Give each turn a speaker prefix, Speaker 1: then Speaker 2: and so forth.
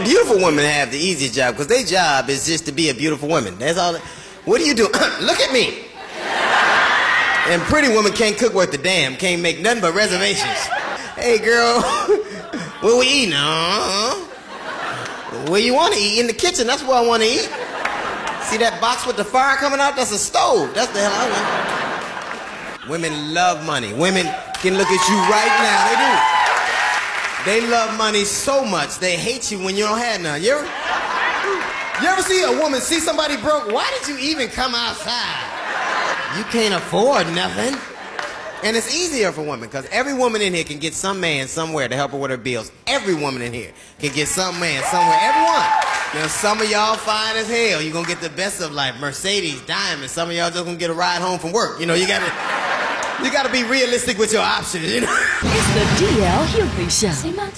Speaker 1: beautiful women have the easiest job because their job is just to be a beautiful woman. That's all. What do you do? Look at me. And pretty woman can't cook worth a damn. Can't make nothing but reservations. Hey, girl, what we eating? Where you want to eat? In the kitchen. That's where I want to eat. See that box with the fire coming out? That's a stove. That's the hell I want. Women love money. Women can look at you right now. They do. They love money so much, they hate you when you don't have none. You ever see a woman see somebody broke? Why did you even come outside? You can't afford nothing. And it's easier for women, because every woman in here can get some man somewhere to help her with her bills. Every woman in here can get some man somewhere. Everyone. You know, some of y'all fine as hell. You're going to get the best of life. Mercedes, diamonds. Some of y'all just going to get a ride home from work. You know, you got to be realistic with your options, you know?
Speaker 2: It's the DL Hughley Show.